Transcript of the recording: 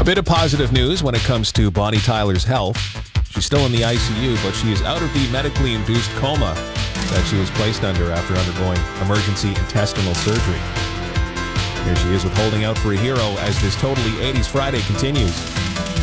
bit of positive news when it comes to Bonnie Tyler's health. She's still in the ICU, but she is out of the medically induced coma that she was placed under after undergoing emergency intestinal surgery. Here she is with Holding Out for a Hero as this Totally 80s Friday continues.